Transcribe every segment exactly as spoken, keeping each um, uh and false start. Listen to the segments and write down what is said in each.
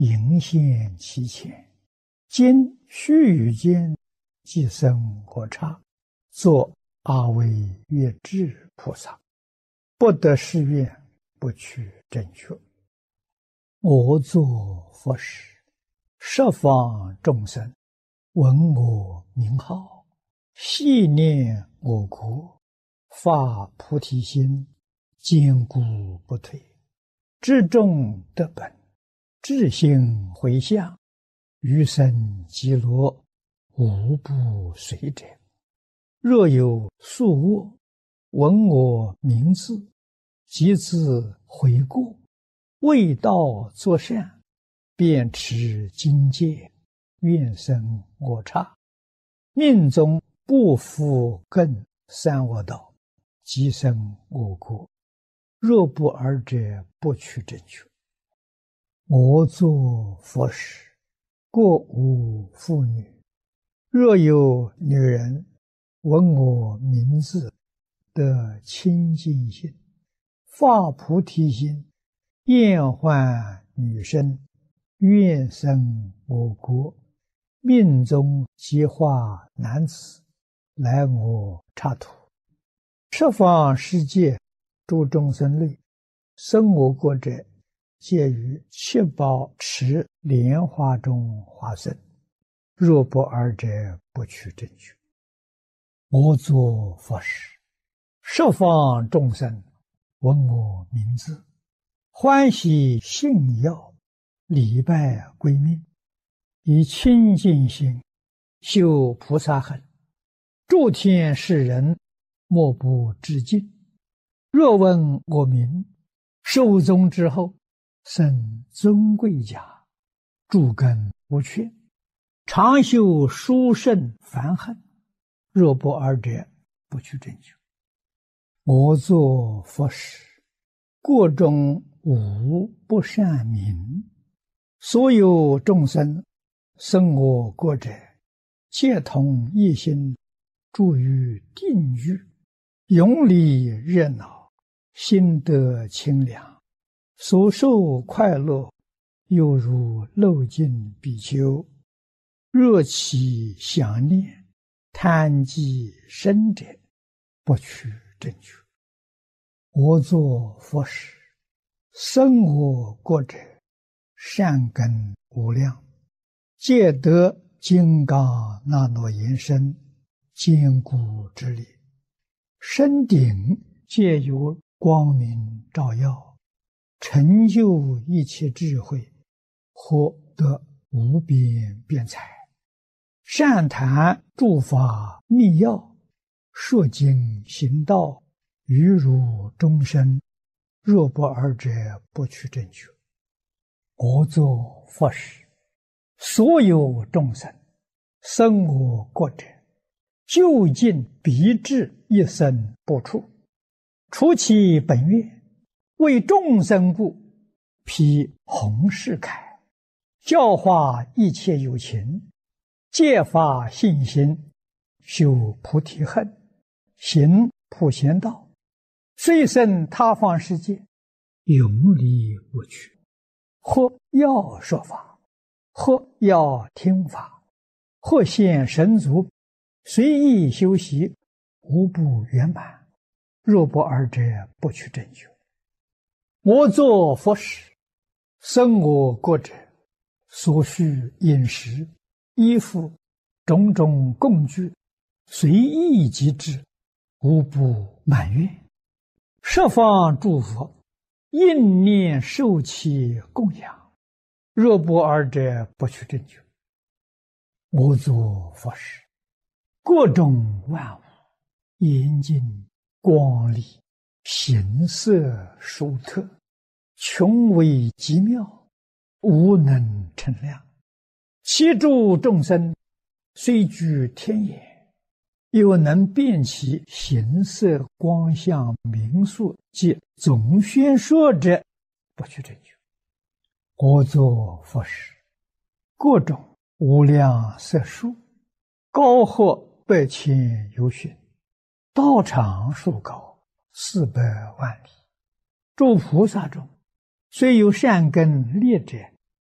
迎现其前，今须臾间，即生我刹，作阿惟越致菩萨，不得誓愿，不取正觉。我作佛时，十方众生闻我名号，细念我国，发菩提心，坚固不退，至众得本，至心回向，余生极乐，无不随者。若有宿卧，闻我名字，即自悔过，为道作善，便持经戒，愿生我刹，命中不复更三恶道，即生我国。若不尔者，不取正觉。我作佛时，过无妇女，若有女人闻我名字，得清净心，发菩提心，厌患女身，愿生我国，命中即化男子，来我刹土。十方世界诸众生类，生我国者，皆于七宝池莲花中化身。若不尔者，不取正觉。我作佛时，十方众生闻我名字，欢喜信要，礼拜归命，以清净心修菩萨行，诸天世人莫不致敬。若闻我名，寿终之后，生尊贵家，诸根不缺，常修殊胜梵行。若不尔者，不取正觉。我作佛时，国中无不善民，所有众生生我国者，皆同一心，住于定狱，永离热闹，心得清凉，所受快乐，犹如漏尽比丘。若其想念，贪积深者，不取正觉。我作佛时，生我国者，善根无量，皆得金刚那罗延身，坚固之力，身顶皆有光明照耀，成就一切智慧，获得无边辩才，善谈诸法密要，说经行道，于如终身。若不尔者，不取正觉。我作佛时，所有众生生我国者，究竟必至一生不处，除其本愿，为众生故，披弘誓铠，教化一切有情，戒发信心，修菩提恨，行普贤道，虽生他方世界，永离不去。或要说法，或要听法，或现神足，随意修习，无不圆满。若不尔者，不取正觉。我作佛时，生我国者，所需饮食、衣服、种种供具，随意即至，无不满愿。十方诸佛应念受其供养，若不尔者，不取正觉。我作佛时，各种万物严净光丽，形色殊特，穷微极妙，无能称量。其诸众生虽居天眼，又能辨其形色光相名数及总宣说者，不取正觉。我作佛时，各种无量色数，高或百千由旬，道场数高，四百万里。诸菩萨中，虽有善根劣者，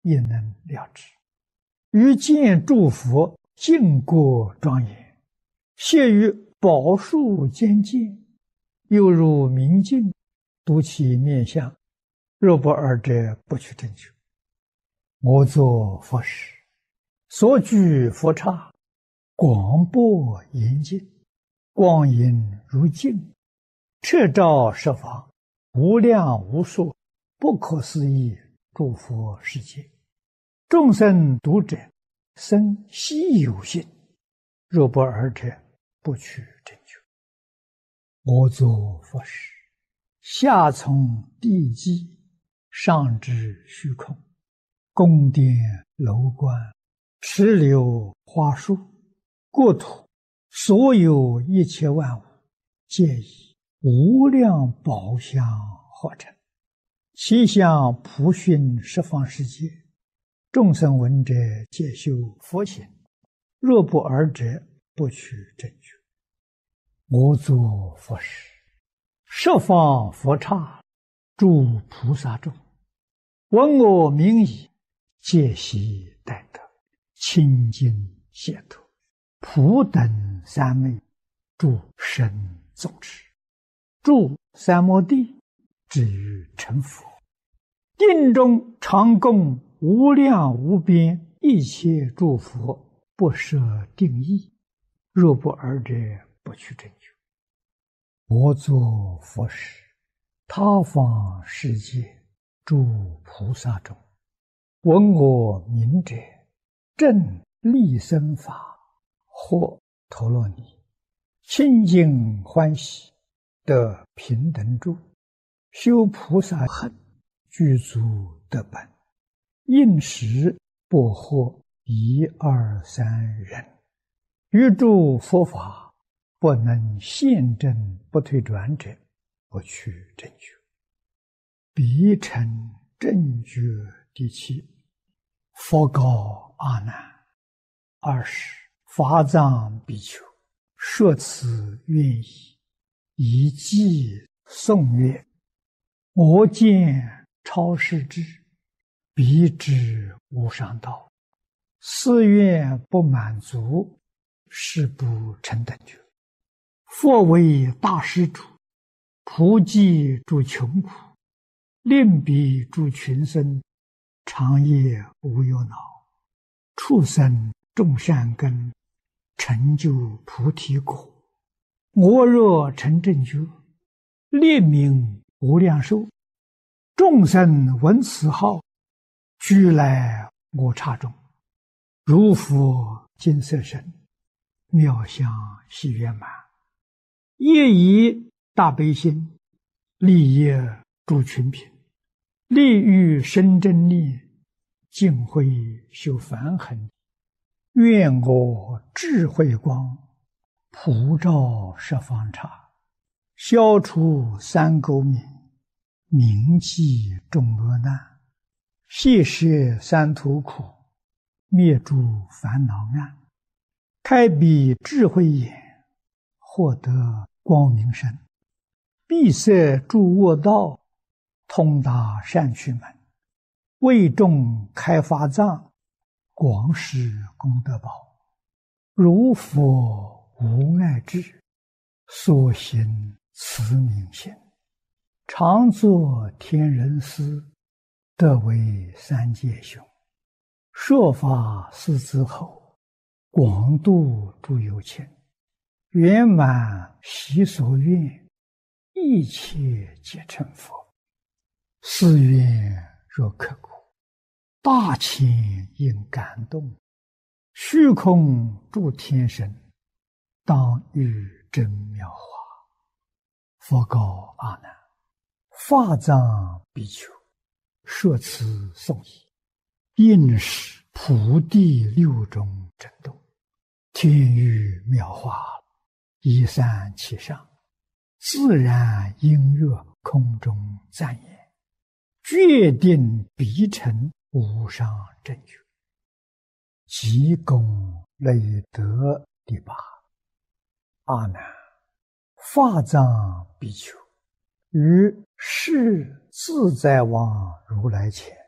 亦能了之。于见诸佛净国庄严，谢于宝树间见，又如明镜，睹其面相，若不尔者，不取正觉。我作佛时，所居佛刹，广博严净，光影如镜，彻照十方，无量无数，不可思议诸佛世界。众生读者，生希有信，若不尔者，不取正觉。我作佛时，下从地基，上至虚空，宫殿楼观，池流花树，国土，所有一切万物，皆以无量宝相合成，其相普熏十方世界。众生闻者，皆修佛行，若不尔者，不取正觉。我作佛时，十方佛刹，诸菩萨众，闻我名已，皆悉待得，清净解脱，普等三昧，诸神众持，住三摩地，至于成佛。定中常供无量无边一切诸佛，不设定义，若不尔者，不取正觉。我作佛时，他方世界诸菩萨众，闻我名者，正利生法，或陀罗尼，清净欢喜，得平等住，修菩萨行，具足得本，应时不获一二三人，于诸佛法，不能现证不退转者，不取正觉。彼成正觉第七。佛告阿难：二十法藏比丘，说此愿意，以偈颂曰：我见超世智，彼知无上道，誓愿不满足，誓不成等觉。佛为大施主，普济诸穷苦，令彼诸群生，长夜无忧恼，畜生种善根，成就菩提果。我若成正觉，列名无量寿，众生闻此号，俱来我刹中，如佛金色身，妙相喜圆满，业以大悲心，利益诸群品，利欲生真力，净慧修梵行。愿我智慧光，普照十方刹，消除三垢冥，铭记众恶难，悉摄三途苦，灭诸烦恼暗，开彼智慧眼，获得光明身，闭塞诸恶道，通达善趣门，为众开法藏，广施功德宝。如佛无碍智，所行慈悯心，常作天人师，得为三界雄。说法四之后，广度诸有情，圆满习所愿，一切皆成佛。是愿若刻骨，大千应感动，虚空诸天神，当遇真妙法。佛告阿难：法藏比丘，说此颂已，应是普地六种震动，天雨妙法，一散其上，自然音乐空中赞言，决定必成无上正觉。即功累德第八。阿难，法藏比丘，于是自在王如来前，